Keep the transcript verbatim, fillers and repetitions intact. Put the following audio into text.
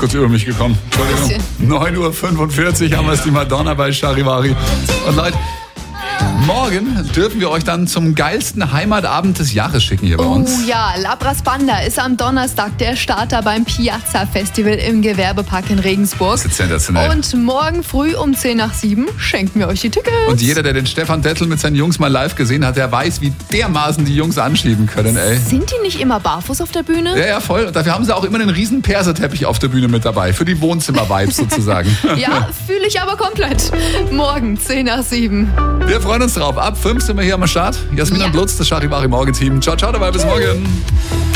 kurz über mich gekommen. Entschuldigung. neun Uhr fünfundvierzig haben wir es, die Madonna bei Charivari. Und Leute, morgen dürfen wir euch dann zum geilsten Heimatabend des Jahres schicken hier bei uns. Oh ja, Labras Banda ist am Donnerstag der Starter beim Piazza Festival im Gewerbepark in Regensburg. Das ist sensationell. Und morgen früh um zehn nach sieben schenken wir euch die Tickets. Und jeder, der den Stefan Dettel mit seinen Jungs mal live gesehen hat, der weiß, wie dermaßen die Jungs anschieben können, ey. Sind die nicht immer barfuß auf der Bühne? Ja, ja, voll. Und dafür haben sie auch immer einen riesen Perserteppich auf der Bühne mit dabei. Für die Wohnzimmer-Vibes sozusagen. Ja, fühle ich aber komplett. Morgen zehn nach sieben. Wir freuen uns drauf. Ab fünf sind wir hier am Start. Jasmin Ja. und Lutz, das Charivari Morgenteam. Ciao, ciao dabei, bis morgen.